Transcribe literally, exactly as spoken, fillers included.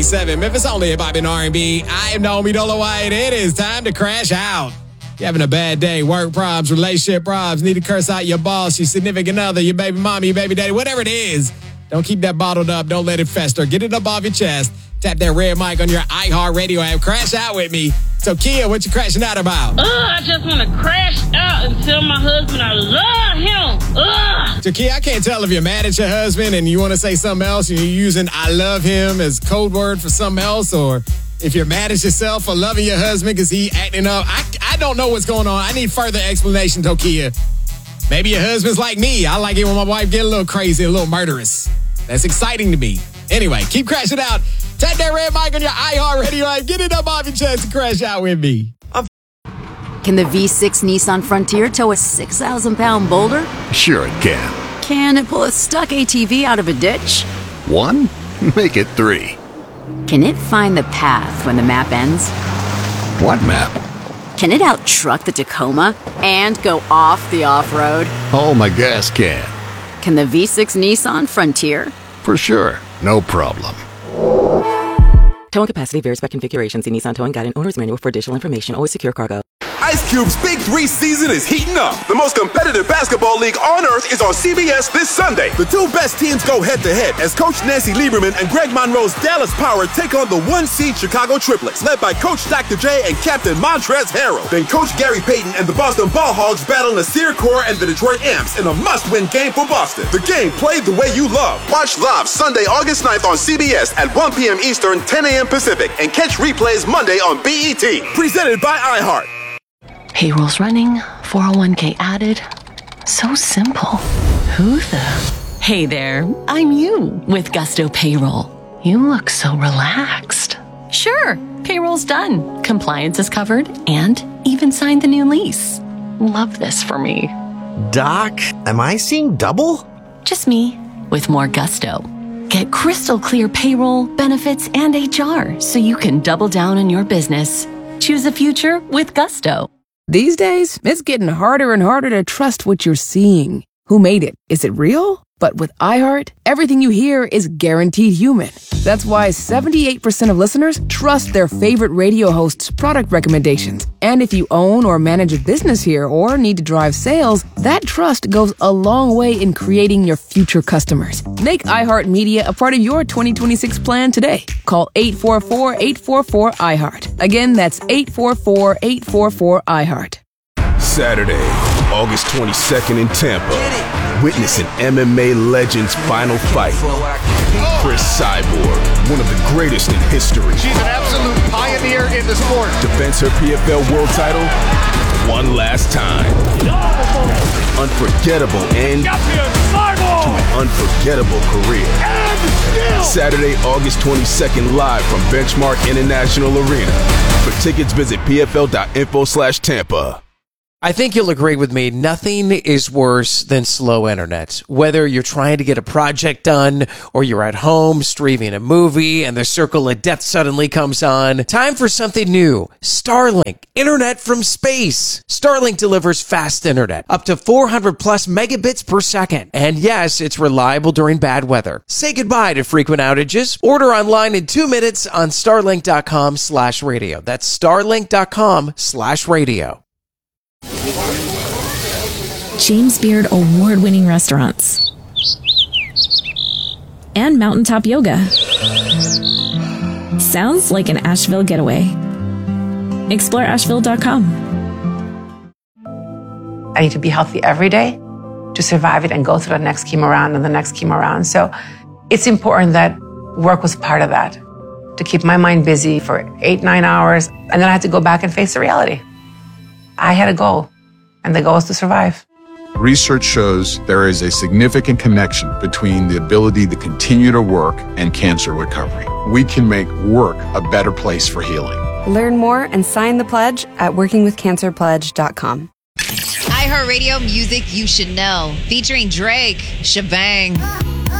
ninety-seven. Memphis only hip hop and R and B. I am Naomi Dola White. It is time to crash out. You're having a bad day, work problems, relationship problems, need to curse out your boss, your significant other, your baby mommy, your baby daddy, whatever it is. Don't keep that bottled up. Don't let it fester. Get it up off your chest. Tap that red mic on your iHeartRadio app. Crash out with me. So, Kia, what you crashing out about? Ugh, I just want to crash out and tell my husband I love him. Ugh. So, Kia, I can't tell if you're mad at your husband and you want to say something else and you're using I love him as code word for something else, or if you're mad at yourself for loving your husband because he acting up. I, I don't know what's going on. I need further explanation, Tokia. Maybe your husband's like me. I like it when my wife get a little crazy, a little murderous. That's exciting to me. Anyway, keep crashing out. Tap that red mic on your iHeartRadio app. Get it up off your chest and crash out with me. Can the V six Nissan Frontier tow a six thousand pound boulder? Sure it can. Can it pull a stuck A T V out of a ditch? One? Make it three. Can it find the path when the map ends? What map? Can it out-truck the Tacoma and go off the off-road? Oh, my gas can. Can the V six Nissan Frontier? For sure. No problem. Towing capacity varies by configuration. See Nissan Towing Guide and Owner's Manual for additional information. Always secure cargo. Ice Cube's Big Three season is heating up. The most competitive basketball league on earth is on C B S this Sunday. The two best teams go head-to-head as Coach Nancy Lieberman and Greg Monroe's Dallas Power take on the one-seed Chicago Triplets, led by Coach Doctor J and Captain Montrezl Harrell. Then Coach Gary Payton and the Boston Ball Hogs battle Nasir Kaur and the Detroit Amps in a must-win game for Boston. The game played the way you love. Watch live Sunday, August ninth on C B S at one p.m. Eastern, ten a.m. Pacific, and catch replays Monday on B E T. Presented by iHeart. Payroll's running, four oh one k added. So simple. Who the? Hey there, I'm you with Gusto Payroll. You look so relaxed. Sure, payroll's done. Compliance is covered and even signed the new lease. Love this for me. Doc, am I seeing double? Just me with more gusto. Get crystal clear payroll, benefits, and H R so you can double down on your business. Choose a future with Gusto. These days, it's getting harder and harder to trust what you're seeing. Who made it? Is it real? But with iHeart, everything you hear is guaranteed human. That's why seventy-eight percent of listeners trust their favorite radio host's product recommendations. And if you own or manage a business here or need to drive sales, that trust goes a long way in creating your future customers. Make iHeartMedia a part of your twenty twenty-six plan today. Call eight four four, eight four four, iHeart. Again, that's eight four four, eight four four, iHeart. Saturday, August twenty-second in Tampa. Witness an M M A legend's final fight. Chris Cyborg, one of the greatest in history. She's an absolute pioneer in the sport. Defends her P F L world title one last time. Unforgettable end to an unforgettable career. Saturday, August twenty-second, live from Benchmark International Arena. For tickets, visit pfl.info slash Tampa. I think you'll agree with me, nothing is worse than slow internet. Whether you're trying to get a project done or you're at home streaming a movie and the circle of death suddenly comes on, time for something new. Starlink, internet from space. Starlink delivers fast internet, up to four hundred plus megabits per second. And yes, it's reliable during bad weather. Say goodbye to frequent outages. Order online in two minutes on starlink.com slash radio. That's starlink.com slash radio. James Beard award-winning restaurants and mountaintop yoga. Sounds like an Asheville getaway. Explore asheville dot com. I need to be healthy every day to survive it and go through the next chemo round and the next chemo round. So it's important that work was part of that, to keep my mind busy for eight, nine hours. And then I had to go back and face the reality. I had a goal, and the goal is to survive. Research shows there is a significant connection between the ability to continue to work and cancer recovery. We can make work a better place for healing. Learn more and sign the pledge at working with cancer pledge dot com. iHeartRadio music you should know, featuring Drake, Shebang.